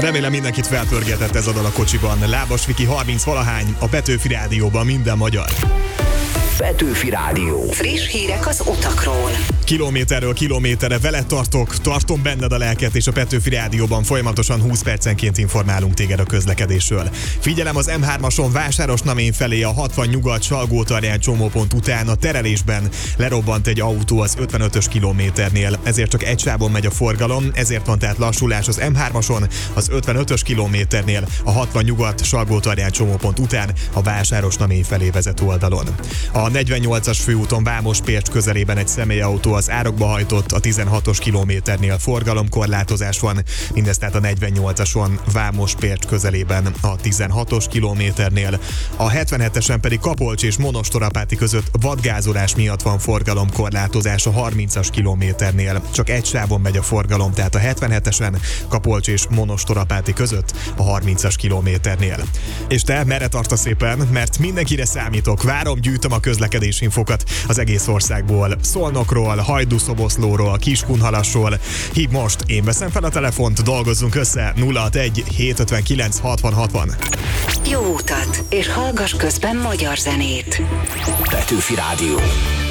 Remélem mindenkit felpörgetett ez a dal a kocsiban. Lábas Viki 30 valahány, a Petőfi Rádióban minden magyar. Petőfi Rádió. Friss hírek az utakról. Kilométerről kilométerre veled tartom benned a lelket, és a Petőfi Rádióban folyamatosan 20 percenként informálunk téged a közlekedésről. Figyelem az M3-ason Vásárosnamén felé a 60 nyugat Salgótarján csomópont után a terelésben lerobbant egy autó az 55-ös kilométernél, ezért csak egy sávon megy a forgalom, ezért van tehát lassulás az M3-ason az 55-ös kilométernél a 60 nyugat Salgótarján csomópont után a Vásárosnamény felé vezető oldalon. A 48-as főúton Vámos-Pest közelében egy személyautó az árokba hajtott, a 16-os kilométernél forgalomkorlátozás van, mindez tehát a 48-ason Vámos-Pest közelében a 16-os kilométernél. A 77-esen pedig Kapolcs és Monostorapáti között vadgázolás miatt van forgalomkorlátozás a 30-as kilométernél. Csak egy sávon megy a forgalom, tehát a 77-esen Kapolcs és Monostorapáti között a 30-as kilométernél. És te merre tartasz éppen? Mert mindenkire számítok, várom, gyűjtöm a közlekedésinfokat az egész országból. Szolnokról, Hajdú-Szoboszlóról, Kiskunhalasról. Hív most, én veszem fel a telefont, dolgozzunk össze 061 759 60 60. Jó utat, és hallgass közben magyar zenét. Petőfi Rádió.